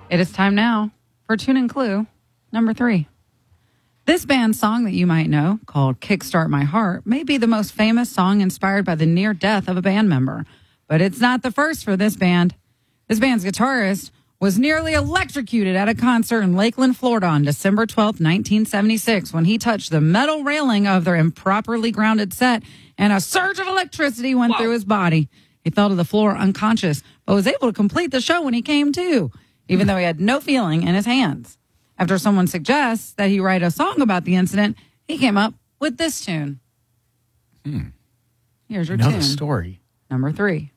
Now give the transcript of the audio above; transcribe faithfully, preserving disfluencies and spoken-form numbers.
It is time now for Tune and Clue number three. This band's song that you might know, called Kickstart My Heart, may be the most famous song inspired by the near death of a band member. But it's not the first for this band. This band's guitarist was nearly electrocuted at a concert in Lakeland, Florida on December twelfth, nineteen seventy-six, when he touched the metal railing of their improperly grounded set and a surge of electricity went Whoa. through his body. He fell to the floor unconscious, but was able to complete the show when he came to, even though he had no feeling in his hands. After someone suggests that he write a song about the incident, he came up with this tune. Hmm. Here's your Another tune. story. Number three.